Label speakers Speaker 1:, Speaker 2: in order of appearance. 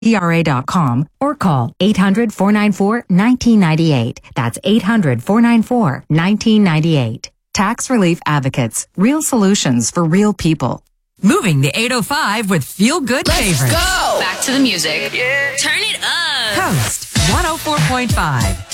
Speaker 1: ERA.com or call 800-494-1998. That's 800-494-1998. Tax Relief Advocates. Real solutions for real people.
Speaker 2: Moving the 805 with feel-good favorites.
Speaker 3: Let's go! Back to the music.
Speaker 4: Yeah.
Speaker 3: Turn it up.
Speaker 2: Coast 104.5.